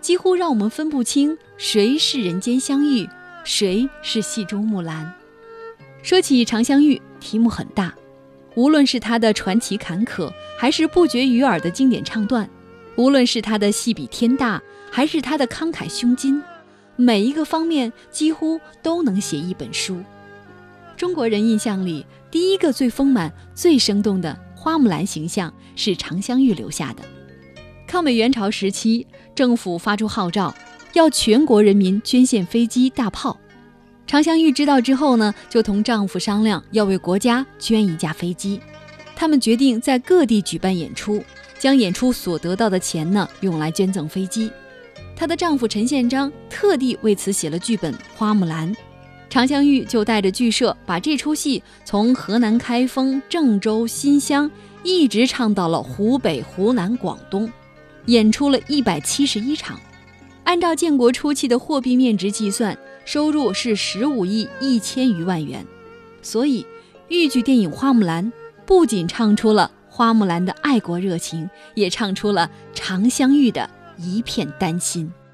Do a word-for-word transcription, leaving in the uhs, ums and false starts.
几乎让我们分不清谁是人间香玉，谁是戏中木兰。说起常香玉，题目很大，无论是她的传奇坎坷，还是不绝于耳的经典唱段，无论是她的戏比天大，还是她的慷慨胸襟，每一个方面几乎都能写一本书。中国人印象里，第一个最丰满、最生动的花木兰形象是常香玉留下的。抗美援朝时期，政府发出号召，要全国人民捐献飞机、大炮。常香玉知道之后呢，就同丈夫商量要为国家捐一架飞机。他们决定在各地举办演出，将演出所得到的钱呢，用来捐赠飞机。她的丈夫陈宪章特地为此写了剧本《花木兰》。常香玉就带着剧社把这出戏从河南开封、郑州、新乡一直唱到了湖北、湖南、广东，演出了一百七十一场。按照建国初期的货币面值计算，收入是十五亿一千余万元。所以豫剧电影《花木兰》不仅唱出了花木兰的爱国热情，也唱出了常香玉的一片丹心。